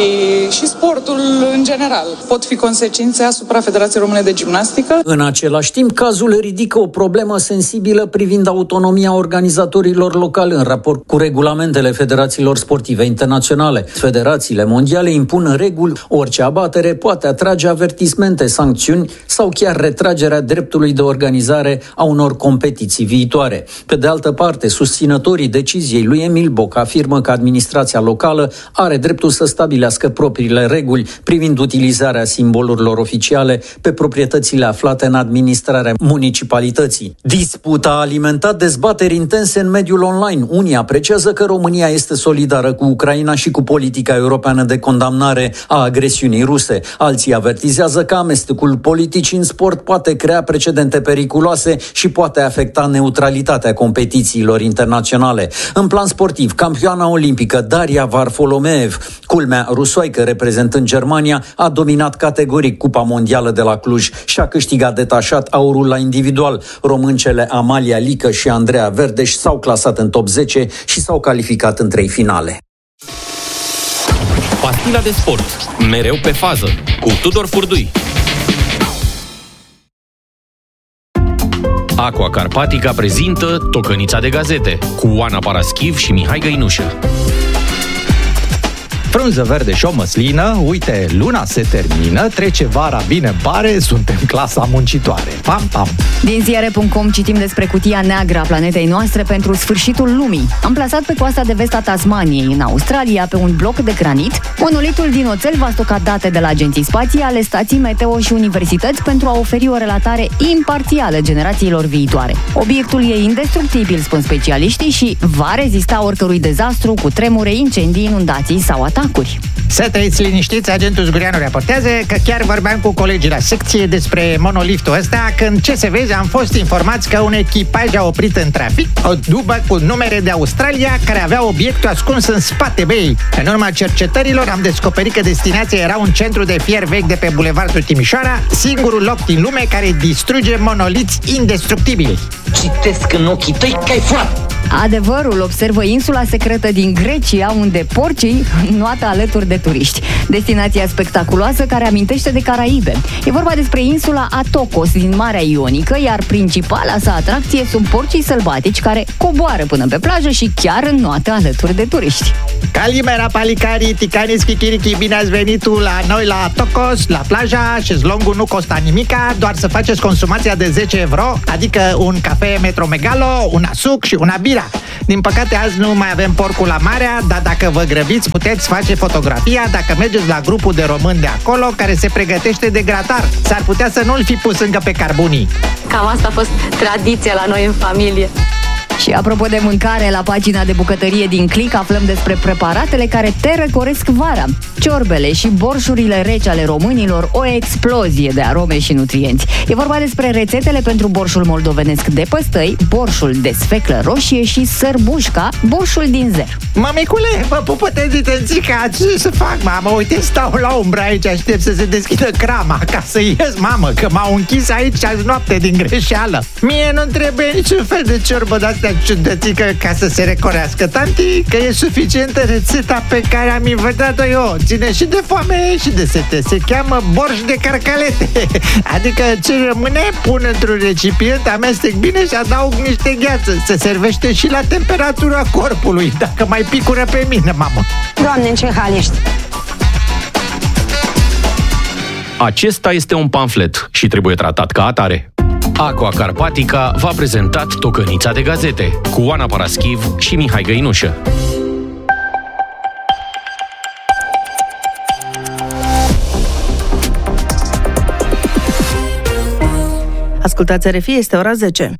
și sportul în general. Pot fi consecințe asupra Federației Române de Gimnastică. În același timp, cazul ridică o problemă sensibilă privind autonomia organizatorilor locali în raport cu regulamentele federațiilor sportive internaționale. Federațiile mondiale impun reguli, orice abatere poate atrage avertismente, sancțiuni sau chiar retragerea dreptului de organizare a unor competiții viitoare. Pe de altă parte, susținătorii deciziei lui Emil Boc afirmă că administrația locală are dreptul să stabilească propriile reguli privind utilizarea simbolurilor oficiale pe proprietățile aflate în administrarea municipalității. Disputa a alimentat dezbateri intense în mediul online. Unii apreciază că România este solidară cu Ucraina și cu politica europeană de condamnare a agresiunii ruse. Alții avertizează că amestecul politicii în sport poate crea precedente periculoase și poate afecta neutralitatea competițiilor internaționale. În plan sportiv, campioana olimpică Daria Varfolomeev, culmea rusoaică reprezentând Germania, a dominat categoric Cupa Mondială de la Cluj și a câștigat detașat aurul la individual. Româncele Amalia Lică și Andreea Verdeș s-au clasat în top 10 și s-au calificat în 3 finale. Pastila de sport, mereu pe fază, cu Tudor Furdui. Aqua Carpatica prezintă Tocănița de gazete cu Oana Paraschiv și Mihai Găinușă. Frunză verde și o măslină, uite, luna se termină, trece vara bine bare, suntem clasa muncitoare. Pam, pam! Din ziare.com citim despre cutia neagră a planetei noastre pentru sfârșitul lumii. Amplasat pe coasta de vest a Tasmaniei, în Australia, pe un bloc de granit, monolitul din oțel va stoca date de la agenții spațiale, stații meteo și universități pentru a oferi o relatare imparțială generațiilor viitoare. Obiectul e indestructibil, spun specialiștii, și va rezista oricărui dezastru, cu tremure, incendii, inundații sau atac. atacuri. Să trăiți liniștiți, agentul Zgureanu raportează că chiar vorbeam cu colegii la secție despre monoliftul ăsta, când, ce să vezi, am fost informați că un echipaj a oprit în trafic o dubă cu numere de Australia care avea obiectul ascuns în spate, băi. În urma cercetărilor am descoperit că destinația era un centru de fier vechi de pe Bulevardul Timișoara, singurul loc din lume care distruge monoliți indestructibili. Citesc în ochii tăi că ai furat! Adevărul, observă insula secretă din Grecia, unde porcii nuată alături de turiști. Destinația spectaculoasă care amintește de Caraibe. E vorba despre insula Atokos din Marea Ionică, iar principala sa atracție sunt porcii sălbatici care coboară până pe plajă și chiar înnoată alături de turiști. Calimera, palicari, ticani, schichirichi, bine ați venit la noi la Atokos, la plaja. Șezlongul nu costa nimica, doar să faceți consumația de 10 euro, adică un cafe Metro Megalo, una suc și una bira. Din păcate azi nu mai avem porcul la marea, dar dacă vă grăbiți puteți face fotografia dacă mergeți la grupul de români de acolo care se pregătește de gratar. S-ar putea să nu-l fi pus încă pe carbunii. Cam asta a fost tradiția la noi în familie. Și apropo de mâncare, la pagina de bucătărie din Click aflăm despre preparatele care te răcoresc vara. Ciorbele și borșurile reci ale românilor, o explozie de arome și nutrienți. E vorba despre rețetele pentru borșul moldovenesc de păstăi, borșul de sfeclă roșie și sărbușca, borșul din zer. Mamicule, mă pupă tenzica, ce să fac, mamă? Uite, stau la umbră aici, aștept să se deschidă crama ca să ies, mamă, că m-au închis aici azi noapte din greșeală. Mie nu trebuie niciun fel de ciorbă de-astea ciudățică ca să se recorească, tanti, că e suficientă rețeta pe care am inventat-o eu. Ține și de foame și de sete. Se cheamă borș de carcalete. Adică ce rămâne, pun într-un recipient, amestec bine și adaug niște gheață. Se servește și la temperatura corpului, dacă mai picură pe mine, mamă. Doamne, în ce hal ești? Acesta este un pamflet și trebuie tratat ca atare. Aqua Carpatica v-a prezentat Tocănița de gazete cu Oana Paraschiv și Mihai Găinușă. Ascultați RFI, este ora 10.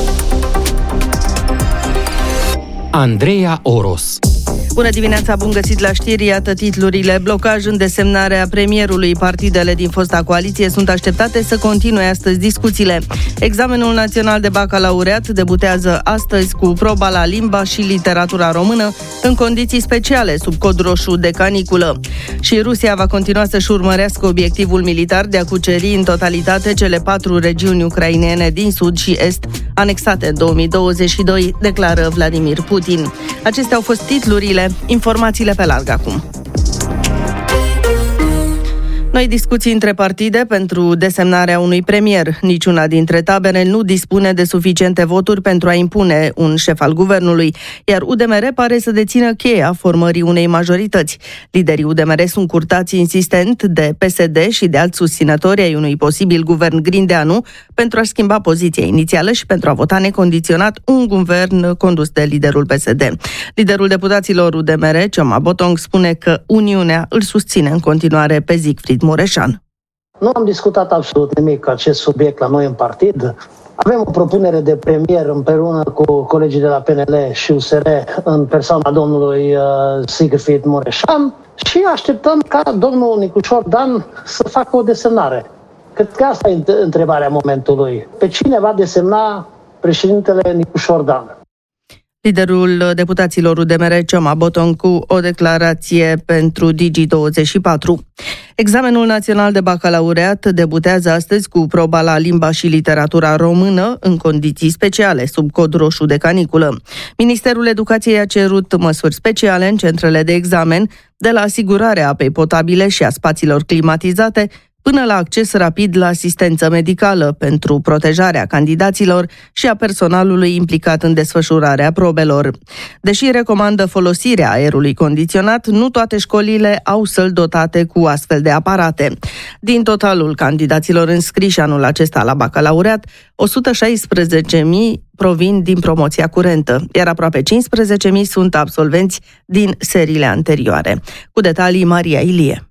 Andreea Oros. Bună dimineața, bun găsit la știri, iată titlurile. Blocaj în desemnarea premierului. Partidele din fosta coaliție sunt așteptate să continue astăzi discuțiile. Examenul național de bacalaureat debutează astăzi cu proba la limba și literatura română în condiții speciale, sub cod roșu de caniculă. Și Rusia va continua să-și urmărească obiectivul militar de a cuceri în totalitate cele 4 regiuni ucrainene din sud și est, anexate în 2022, declară Vladimir Putin. Acestea au fost titlurile. Informațiile pe larg acum. Noi discuții între partide pentru desemnarea unui premier. Niciuna dintre tabere nu dispune de suficiente voturi pentru a impune un șef al guvernului, iar UDMR pare să dețină cheia formării unei majorități. Liderii UDMR sunt curtați insistent de PSD și de alți susținători ai unui posibil guvern Grindeanu pentru a schimba poziția inițială și pentru a vota necondiționat un guvern condus de liderul PSD. Liderul deputaților UDMR, Cioma Botong, spune că Uniunea îl susține în continuare pe Siegfried Mureșan. Nu am discutat absolut nimic acest subiect la noi în partid. Avem o propunere de premier împreună cu colegii de la PNL și USR în persoana domnului Siegfried Mureșan și așteptăm ca domnul Nicușor Dan să facă o desemnare. Cred că asta e întrebarea momentului. Pe cine va desemna președintele Nicușor Dan? Liderul deputaților UDMR, Cioma Botong, cu o declarație pentru Digi24. Examenul național de bacalaureat debutează astăzi cu proba la limba și literatura română în condiții speciale, sub cod roșu de caniculă. Ministerul Educației a cerut măsuri speciale în centrele de examen, de la asigurarea apei potabile și a spațiilor climatizate, până la acces rapid la asistență medicală pentru protejarea candidaților și a personalului implicat în desfășurarea probelor. Deși recomandă folosirea aerului condiționat, nu toate școlile au săli dotate cu astfel de aparate. Din totalul candidaților înscriși anul acesta la bacalaureat, 116.000 provin din promoția curentă, iar aproape 15.000 sunt absolvenți din seriile anterioare. Cu detalii, Maria Ilie.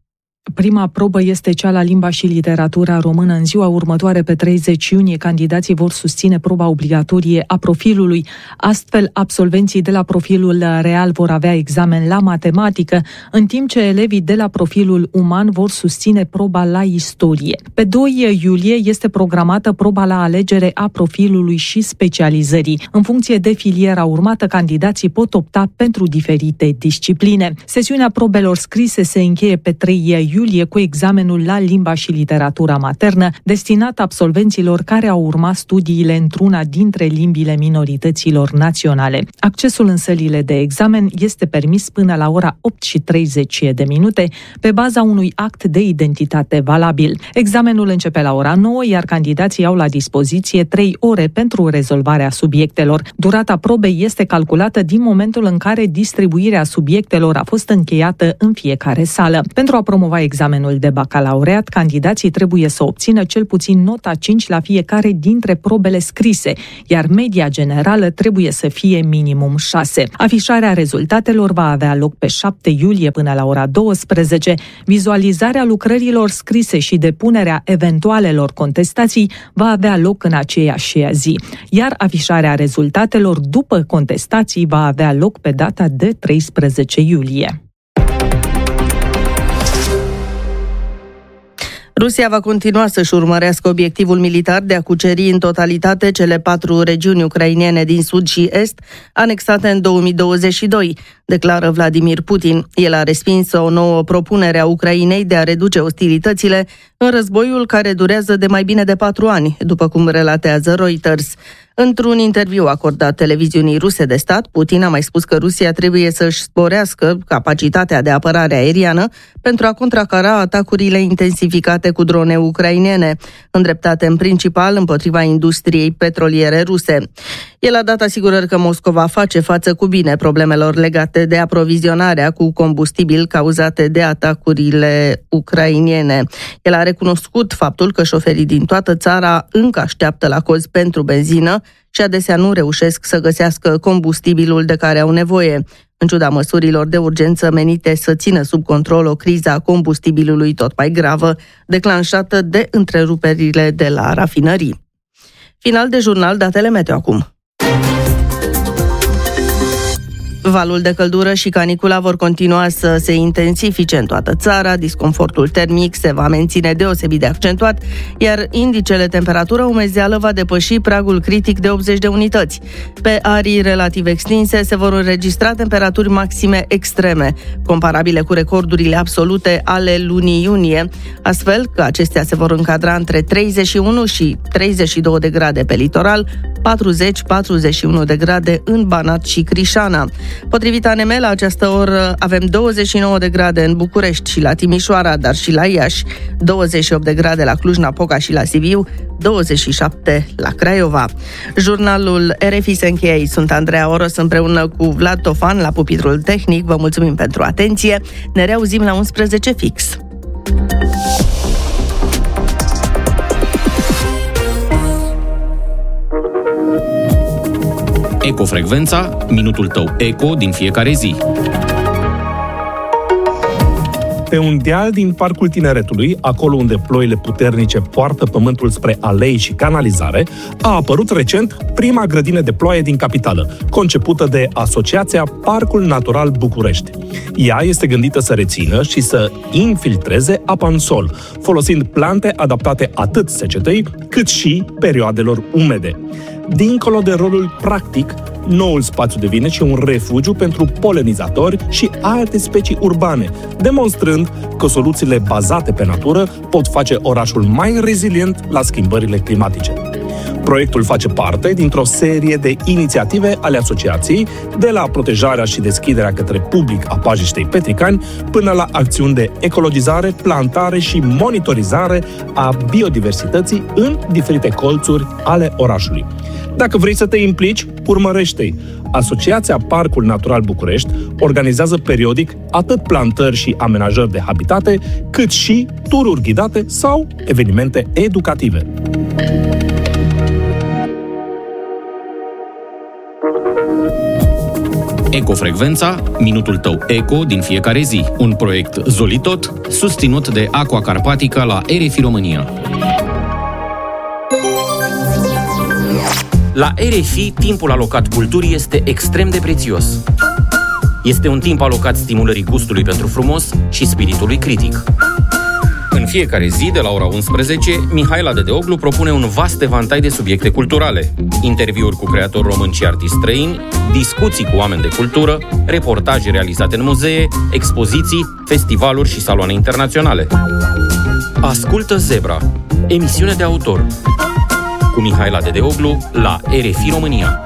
Prima probă este cea la limba și literatura română. În ziua următoare, pe 30 iunie, candidații vor susține proba obligatorie a profilului. Astfel, absolvenții de la profilul real vor avea examen la matematică, în timp ce elevii de la profilul uman vor susține proba la istorie. Pe 2 iulie este programată proba la alegere a profilului și specializării. În funcție de filiera urmată, candidații pot opta pentru diferite discipline. Sesiunea probelor scrise se încheie pe 3 iulie cu examenul la limba și literatura maternă, destinat absolvenților care au urmat studiile într-una dintre limbile minorităților naționale. Accesul în sălile de examen este permis până la ora 8:30 pe baza unui act de identitate valabil. Examenul începe la ora 9, iar candidații au la dispoziție 3 ore pentru rezolvarea subiectelor. Durata probei este calculată din momentul în care distribuirea subiectelor a fost încheiată în fiecare sală. Pentru a promova examenul de bacalaureat, candidații trebuie să obțină cel puțin nota 5 la fiecare dintre probele scrise, iar media generală trebuie să fie minimum 6. Afișarea rezultatelor va avea loc pe 7 iulie până la ora 12. Vizualizarea lucrărilor scrise și depunerea eventualelor contestații va avea loc în aceeași zi, iar afișarea rezultatelor după contestații va avea loc pe data de 13 iulie. Rusia va continua să-și urmărească obiectivul militar de a cuceri în totalitate cele 4 regiuni ucrainene din sud și est, anexate în 2022, declară Vladimir Putin. El a respins o nouă propunere a Ucrainei de a reduce ostilitățile în războiul care durează de mai bine de 4 ani, după cum relatează Reuters. Într-un interviu acordat televiziunii ruse de stat, Putin a mai spus că Rusia trebuie să-și sporească capacitatea de apărare aeriană pentru a contracara atacurile intensificate cu drone ucrainene, îndreptate în principal împotriva industriei petroliere ruse. El a dat asigurări că Moscova face față cu bine problemelor legate de aprovizionarea cu combustibil cauzate de atacurile ucrainene. El a recunoscut faptul că șoferii din toată țara încă așteaptă la cozi pentru benzină și adesea nu reușesc să găsească combustibilul de care au nevoie, în ciuda măsurilor de urgență menite să țină sub control o criză a combustibilului tot mai gravă, declanșată de întreruperile de la rafinării. Final de jurnal, datele meteo acum. Valul de căldură și canicula vor continua să se intensifice în toată țara, disconfortul termic se va menține deosebit de accentuat, iar indicele temperatură-umezeală va depăși pragul critic de 80 de unități. Pe arii relativ extinse se vor înregistra temperaturi maxime extreme, comparabile cu recordurile absolute ale lunii iunie, astfel că acestea se vor încadra între 31 și 32 de grade pe litoral, 40-41 de grade în Banat și Crișana. Potrivit ANM, la această oră avem 29 de grade în București și la Timișoara, dar și la Iași, 28 de grade la Cluj-Napoca și la Sibiu, 27 la Craiova. Jurnalul RFI se încheie. Sunt Andreea Oros împreună cu Vlad Tofan la pupitrul tehnic. Vă mulțumim pentru atenție. Ne reauzim la 11 fix. Ecofrecvența, minutul tău eco din fiecare zi. Pe un deal din Parcul Tineretului, acolo unde ploile puternice poartă pământul spre alei și canalizare, a apărut recent prima grădină de ploaie din capitală, concepută de Asociația Parcul Natural București. Ea este gândită să rețină și să infiltreze apa în sol, folosind plante adaptate atât secetei, cât și perioadelor umede. Dincolo de rolul practic, noul spațiu devine și un refugiu pentru polenizatori și alte specii urbane, demonstrând că soluțiile bazate pe natură pot face orașul mai rezilient la schimbările climatice. Proiectul face parte dintr-o serie de inițiative ale asociației, de la protejarea și deschiderea către public a pajiștei Petricani, până la acțiuni de ecologizare, plantare și monitorizare a biodiversității în diferite colțuri ale orașului. Dacă vrei să te implici, urmărește-i. Asociația Parcul Natural București organizează periodic atât plantări și amenajări de habitate, cât și tururi ghidate sau evenimente educative. Ecofrecvența, minutul tău eco din fiecare zi. Un proiect Zolitot, susținut de Aqua Carpatica la RFI România. La RFI, timpul alocat culturii este extrem de prețios. Este un timp alocat stimulării gustului pentru frumos și spiritului critic. În fiecare zi, de la ora 11, Mihaela Dedeoglu propune un vast evantai de subiecte culturale. Interviuri cu creatori români și artiști străini, discuții cu oameni de cultură, reportaje realizate în muzee, expoziții, festivaluri și saloane internaționale. Ascultă Zebra, emisiune de autor, cu Mihaela Dedeoglu la RFI România.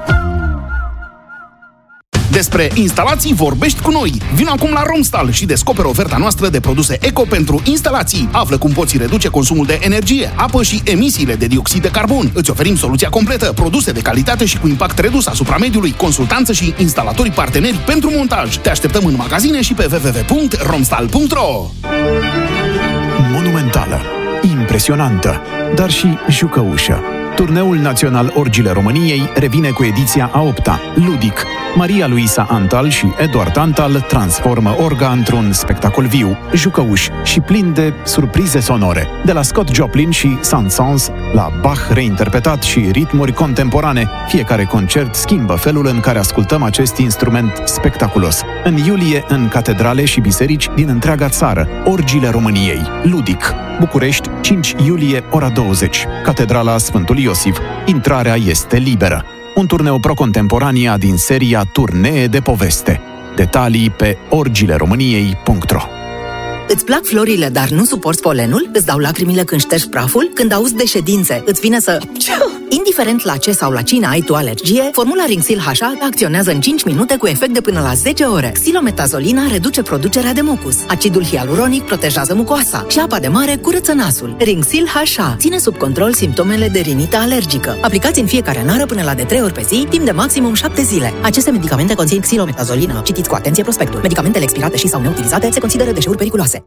Despre instalații vorbești cu noi. Vino acum la Romstal și descoperă oferta noastră de produse eco pentru instalații. Află cum poți reduce consumul de energie, apă și emisiile de dioxid de carbon. Îți oferim soluția completă, produse de calitate și cu impact redus asupra mediului, consultanță și instalatorii parteneri pentru montaj. Te așteptăm în magazine și pe www.romstal.ro. Monumentală, impresionantă, dar și jucăușă. Turneul național Orgile României revine cu ediția a 8-a. Ludic. Maria Luisa Antal și Eduard Antal transformă orga într-un spectacol viu, jucăuș și plin de surprize sonore. De la Scott Joplin și Saint-Saëns la Bach reinterpretat și ritmuri contemporane, fiecare concert schimbă felul în care ascultăm acest instrument spectaculos. În iulie, în catedrale și biserici din întreaga țară, Orgile României. Ludic. București, 5 iulie, ora 20. Catedrala Sfântul Iosif. Intrarea este liberă. Un turneu pro-contemporania din seria Turnee de poveste. Detalii pe orgileromâniei.ro. Îți plac florile, dar nu suporți polenul? Îți dau lacrimile când ștergi praful? Când auzi de ședințe, îți vine să... Indiferent la ce sau la cine ai tu alergie, formula Rinxil HA acționează în 5 minute cu efect de până la 10 ore. Xilometazolină reduce producerea de mucus. Acidul hialuronic protejează mucoasa și apa de mare curăță nasul. Rinxil HA ține sub control simptomele de rinită alergică. Aplicați în fiecare nară până la de 3 ori pe zi, timp de maximum 7 zile. Aceste medicamente conțin xilometazolină. Citiți cu atenție prospectul. Medicamentele expirate și sau neutilizate se consideră deșeuri periculoase.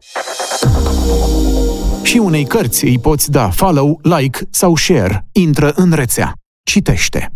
Și unei cărți îi poți da follow, like sau share. Intră în rețea. Citește.